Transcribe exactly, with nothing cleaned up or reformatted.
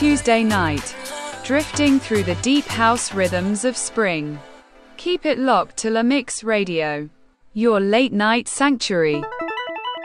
Tuesday night, drifting through the deep house rhythms of spring. Keep it locked to La Mix Radio, your late night sanctuary.